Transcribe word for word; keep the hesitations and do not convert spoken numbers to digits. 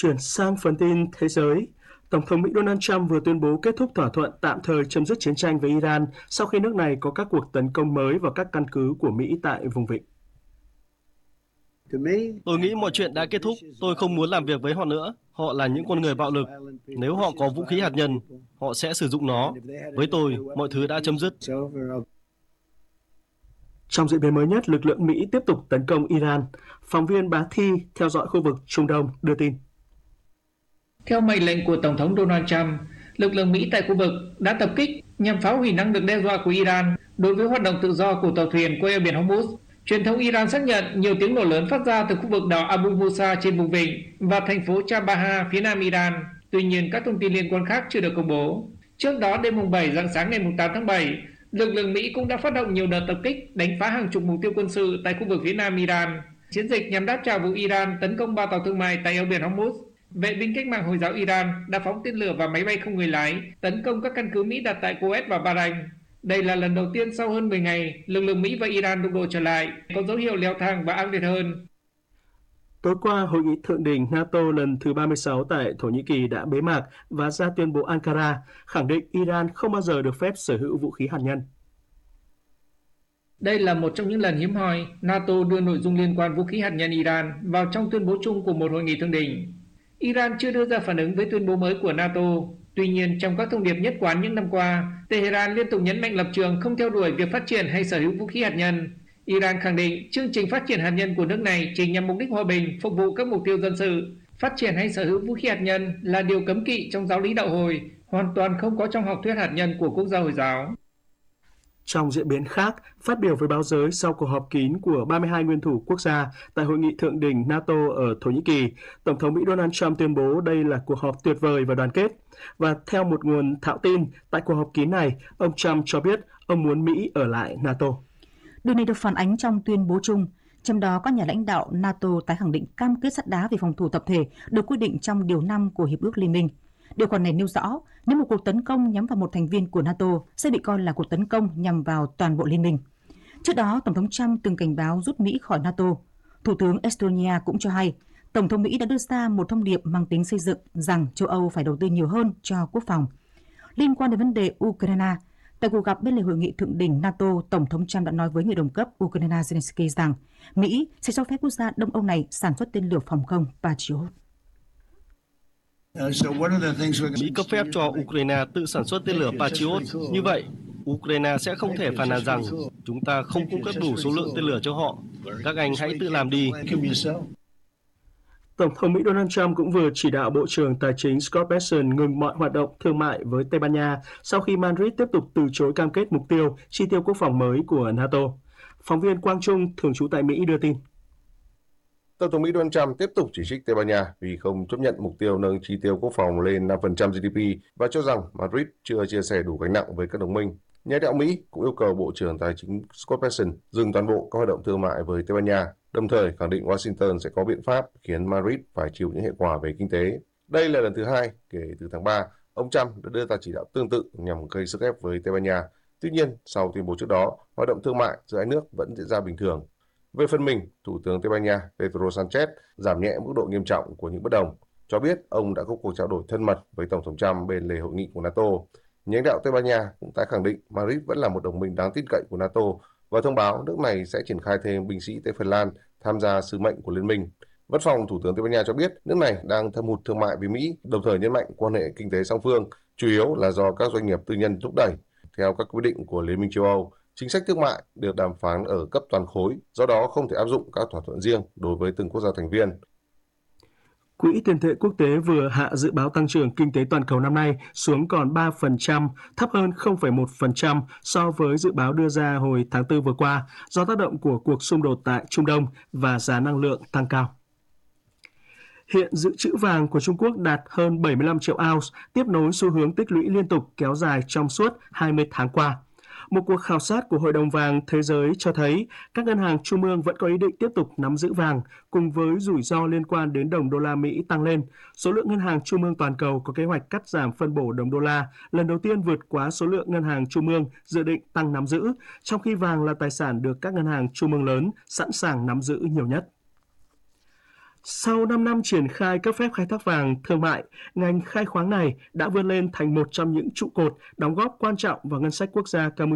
Chuyển sang phần tin thế giới, Tổng thống Mỹ Donald Trump vừa tuyên bố kết thúc thỏa thuận tạm thời chấm dứt chiến tranh với Iran sau khi nước này có các cuộc tấn công mới vào các căn cứ của Mỹ tại vùng vịnh. Tôi nghĩ mọi chuyện đã kết thúc. Tôi không muốn làm việc với họ nữa. Họ là những con người bạo lực. Nếu họ có vũ khí hạt nhân, họ sẽ sử dụng nó. Với tôi, mọi thứ đã chấm dứt. Trong diễn biến mới nhất, lực lượng Mỹ tiếp tục tấn công Iran. Phóng viên Bá Thi theo dõi khu vực Trung Đông đưa tin. Theo mệnh lệnh của Tổng thống Donald Trump, lực lượng Mỹ tại khu vực đã tập kích nhằm phá hủy năng lực đe dọa của Iran đối với hoạt động tự do của tàu thuyền qua eo biển Hormuz. Truyền thống Iran xác nhận nhiều tiếng nổ lớn phát ra từ khu vực đảo Abu Musa trên vùng vịnh và thành phố Chabahar phía nam Iran. Tuy nhiên, các thông tin liên quan khác chưa được công bố. Trước đó, đêm mùng bảy rạng sáng ngày mùng tám tháng bảy, lực lượng Mỹ cũng đã phát động nhiều đợt tập kích đánh phá hàng chục mục tiêu quân sự tại khu vực phía nam Iran. Chiến dịch nhằm đáp trả vụ Iran tấn công ba tàu thương mại tại eo biển Hormuz. Vệ binh cách mạng Hồi giáo Iran đã phóng tên lửa và máy bay không người lái tấn công các căn cứ Mỹ đặt tại Kuwait và Bahrain. Đây là lần đầu tiên sau hơn mười ngày, lực lượng Mỹ và Iran đụng độ trở lại, có dấu hiệu leo thang và ác liệt hơn. Tối qua, hội nghị thượng đỉnh NATO lần thứ ba mươi sáu tại Thổ Nhĩ Kỳ đã bế mạc và ra tuyên bố Ankara khẳng định Iran không bao giờ được phép sở hữu vũ khí hạt nhân. Đây là một trong những lần hiếm hoi NATO đưa nội dung liên quan vũ khí hạt nhân Iran vào trong tuyên bố chung của một hội nghị thượng đỉnh. Iran chưa đưa ra phản ứng với tuyên bố mới của NATO. Tuy nhiên, trong các thông điệp nhất quán những năm qua, Tehran liên tục nhấn mạnh lập trường không theo đuổi việc phát triển hay sở hữu vũ khí hạt nhân. Iran khẳng định chương trình phát triển hạt nhân của nước này chỉ nhằm mục đích hòa bình, phục vụ các mục tiêu dân sự. Phát triển hay sở hữu vũ khí hạt nhân là điều cấm kỵ trong giáo lý đạo Hồi, hoàn toàn không có trong học thuyết hạt nhân của quốc gia Hồi giáo. Trong diễn biến khác, phát biểu với báo giới sau cuộc họp kín của ba mươi hai nguyên thủ quốc gia tại hội nghị thượng đỉnh NATO ở Thổ Nhĩ Kỳ, Tổng thống Mỹ Donald Trump tuyên bố đây là cuộc họp tuyệt vời và đoàn kết. Và theo một nguồn thạo tin, tại cuộc họp kín này, ông Trump cho biết ông muốn Mỹ ở lại NATO. Điều này được phản ánh trong tuyên bố chung, trong đó các nhà lãnh đạo NATO tái khẳng định cam kết sắt đá về phòng thủ tập thể được quy định trong Điều năm của Hiệp ước Liên minh. Điều khoản này nêu rõ, nếu một cuộc tấn công nhắm vào một thành viên của NATO sẽ bị coi là cuộc tấn công nhằm vào toàn bộ liên minh. Trước đó, Tổng thống Trump từng cảnh báo rút Mỹ khỏi NATO. Thủ tướng Estonia cũng cho hay, Tổng thống Mỹ đã đưa ra một thông điệp mang tính xây dựng rằng châu Âu phải đầu tư nhiều hơn cho quốc phòng. Liên quan đến vấn đề Ukraine, tại cuộc gặp bên lề hội nghị thượng đỉnh NATO, Tổng thống Trump đã nói với người đồng cấp Ukraine Zelensky rằng Mỹ sẽ cho phép quốc gia Đông Âu này sản xuất tên lửa phòng không Patriot. Mỹ cấp phép cho Ukraine tự sản xuất tên lửa Patriot. Như vậy, Ukraine sẽ không thể phàn nàn rằng chúng ta không cung cấp đủ số lượng tên lửa cho họ. Các anh hãy tự làm đi. Tổng thống Mỹ Donald Trump cũng vừa chỉ đạo Bộ trưởng Tài chính Scott Bessent ngừng mọi hoạt động thương mại với Tây Ban Nha sau khi Madrid tiếp tục từ chối cam kết mục tiêu chi tiêu quốc phòng mới của NATO. Phóng viên Quang Trung, thường trú tại Mỹ đưa tin. Tổng thống Mỹ Donald Trump tiếp tục chỉ trích Tây Ban Nha vì không chấp nhận mục tiêu nâng chi tiêu quốc phòng lên năm phần trăm giê đê pê và cho rằng Madrid chưa chia sẻ đủ gánh nặng với các đồng minh. Nhà lãnh đạo Mỹ cũng yêu cầu Bộ trưởng Tài chính Scott Bessent dừng toàn bộ các hoạt động thương mại với Tây Ban Nha, đồng thời khẳng định Washington sẽ có biện pháp khiến Madrid phải chịu những hệ quả về kinh tế. Đây là lần thứ hai kể từ tháng ba, ông Trump đã đưa ra chỉ đạo tương tự nhằm gây sức ép với Tây Ban Nha. Tuy nhiên, sau tuyên bố trước đó, hoạt động thương mại giữa hai nước vẫn diễn ra bình thường. Về phần mình, Thủ tướng Tây Ban Nha Pedro Sánchez giảm nhẹ mức độ nghiêm trọng của những bất đồng, cho biết ông đã có cuộc trao đổi thân mật với Tổng thống Trump bên lề hội nghị của NATO. Nhà lãnh đạo Tây Ban Nha cũng tái khẳng định Madrid vẫn là một đồng minh đáng tin cậy của NATO và thông báo nước này sẽ triển khai thêm binh sĩ tới Phần Lan tham gia sứ mệnh của liên minh. Văn phòng Thủ tướng Tây Ban Nha cho biết nước này đang thâm hụt thương mại với Mỹ, đồng thời nhấn mạnh quan hệ kinh tế song phương chủ yếu là do các doanh nghiệp tư nhân thúc đẩy. Theo các quy định của Liên minh châu Âu, chính sách thương mại được đàm phán ở cấp toàn khối, do đó không thể áp dụng các thỏa thuận riêng đối với từng quốc gia thành viên. Quỹ tiền tệ quốc tế vừa hạ dự báo tăng trưởng kinh tế toàn cầu năm nay xuống còn ba phần trăm, thấp hơn không phẩy một phần trăm so với dự báo đưa ra hồi tháng tư vừa qua do tác động của cuộc xung đột tại Trung Đông và giá năng lượng tăng cao. Hiện dự trữ vàng của Trung Quốc đạt hơn bảy mươi lăm triệu ounce, tiếp nối xu hướng tích lũy liên tục kéo dài trong suốt hai mươi tháng qua. Một cuộc khảo sát của Hội đồng vàng Thế giới cho thấy các ngân hàng trung ương vẫn có ý định tiếp tục nắm giữ vàng, cùng với rủi ro liên quan đến đồng đô la Mỹ tăng lên. Số lượng ngân hàng trung ương toàn cầu có kế hoạch cắt giảm phân bổ đồng đô la lần đầu tiên vượt quá số lượng ngân hàng trung ương dự định tăng nắm giữ, trong khi vàng là tài sản được các ngân hàng trung ương lớn sẵn sàng nắm giữ nhiều nhất. Sau năm năm triển khai cấp phép khai thác vàng thương mại, ngành khai khoáng này đã vươn lên thành một trong những trụ cột đóng góp quan trọng vào ngân sách quốc gia Campuchia.